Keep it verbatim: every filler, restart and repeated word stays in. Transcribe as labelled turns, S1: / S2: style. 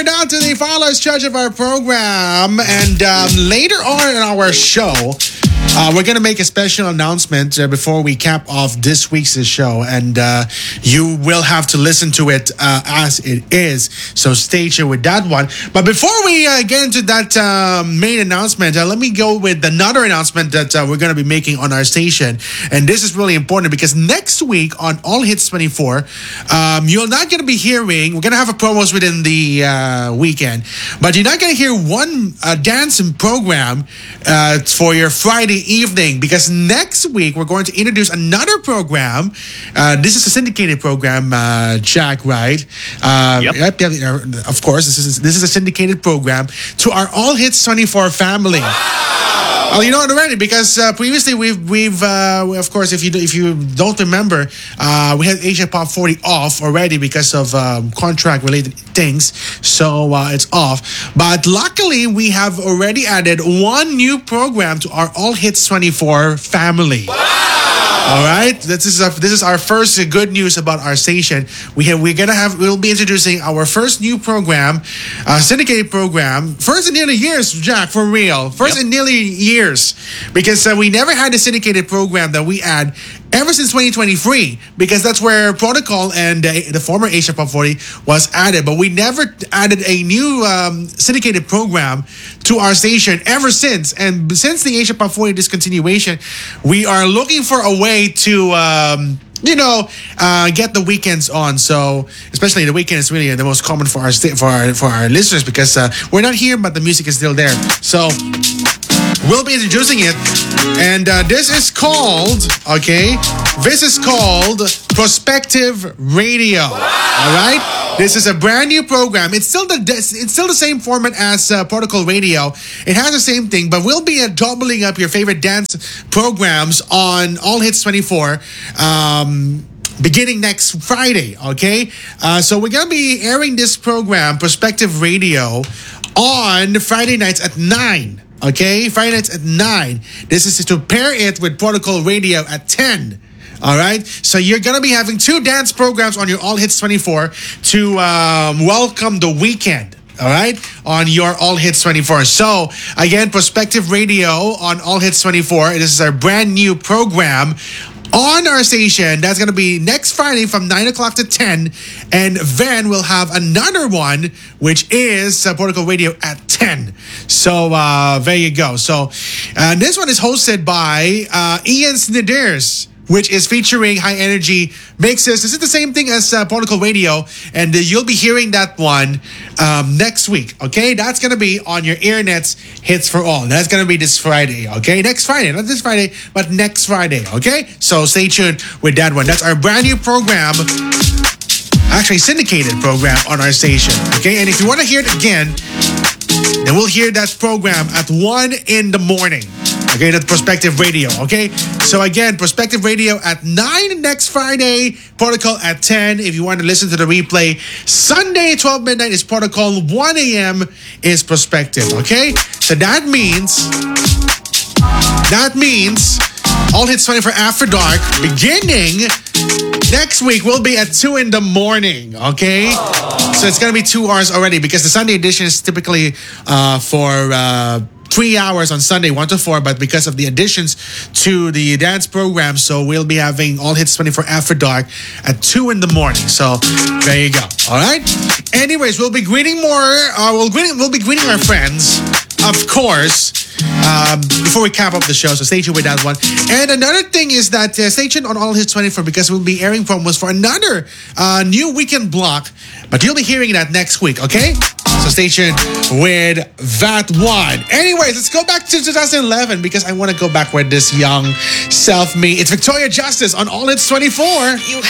S1: we're down to the final stretch of our program. And um, later on in our show, Uh, we're going to make a special announcement uh, before we cap off this week's show, and uh, you will have to listen to it uh, as it is. So stay tuned with that one. But before we uh, get into that uh, main announcement, uh, let me go with another announcement that uh, we're going to be making on our station. And this is really important because next week on All Hits twenty-four, um, you're not going to be hearing, we're going to have a promos within the uh, weekend, but you're not going to hear one uh, dancing program uh, for your Friday evening, because next week we're going to introduce another program. Uh, this is a syndicated program, uh, Jack, right? Uh,
S2: yep.
S1: Yep, yep. Of course, this is this is a syndicated program to our All Hits twenty-four family. Wow. Oh, you know it already because uh, previously we've we've uh, of course if you if you don't remember, uh, we had Asia Pop forty off already because of um, contract related things, so uh, it's off. But luckily, we have already added one new program to our All Hits twenty-four family. Wow. All right, this is a, this is our first good news about our station. We have we're gonna have we'll be introducing our first new program, uh, syndicated program, first in nearly years, Jack, for real, first
S2: Yep.
S1: in nearly years, because uh, we never had a syndicated program that we add ever since twenty twenty-three, because that's where Protocol and uh, the former Asia Pop forty was added, but we never added a new um, syndicated program to our station ever since. And since the Asia Pop forty discontinuation, we are looking for a way to um, you know, uh, get the weekends on. So, especially the weekend is really the most common for our sta- for our for our listeners, because uh, we're not here, but the music is still there. So, we'll be introducing it, and uh, this is called, okay, this is called Prospective Radio. Wow. All right, this is a brand new program. It's still the it's still the same format as uh, Protocol Radio. It has the same thing, but we'll be uh, doubling up your favorite dance programs on All Hits twenty-four. Um, beginning next Friday, okay? Uh, so we're going to be airing this program, Prospective Radio, on Friday nights at nine. Okay, Friday nights at nine. This is to pair it with Protocol Radio at ten. All right, so you're gonna be having two dance programs on your All Hits twenty-four to um, welcome the weekend. All right, on your All Hits twenty-four. So again, Prospective Radio on All Hits twenty-four. This is our brand new program on our station. That's going to be next Friday from nine o'clock to ten. And then we'll have another one, which is uh, Protocol Radio at ten. So uh, there you go. So uh, this one is hosted by uh, Ian Sniders, which is featuring high energy mixes. This is the same thing as uh, Protocol Radio, and uh, you'll be hearing that one um, next week, okay? That's going to be on your earnets Hits for All. That's going to be this Friday, okay? Next Friday, not this Friday, but next Friday, okay? So stay tuned with that one. That's our brand new program, actually syndicated program on our station, okay? And if you want to hear it again, then we'll hear that program at one in the morning. Okay, that's Prospective Radio, okay? So again, Prospective Radio at nine next Friday, Protocol at ten. If you want to listen to the replay, Sunday, twelve midnight is Protocol, one a.m. is Prospective, okay? So that means, that means All Hits twenty-four After Dark, beginning next week, will be at two in the morning, okay? So it's going to be two hours already, because the Sunday edition is typically uh, for... Uh, Three hours on Sunday, one to four, but because of the additions to the dance program, so we'll be having All Hits twenty-four After Dark at two in the morning. So there you go. All right. Anyways, we'll be greeting more. Uh, we'll greeting. We'll be greeting our friends, of course. Um, before we cap up the show, so stay tuned with that one. And another thing is that uh, stay tuned on All Hits twenty-four, because we'll be airing promos for another uh, new weekend block, but you'll be hearing that next week. Okay. So stay tuned with that one. Anyways, let's go back to two thousand eleven, because I want to go back with this young self-me. It's Victoria Justice on All Hits twenty-four.
S3: You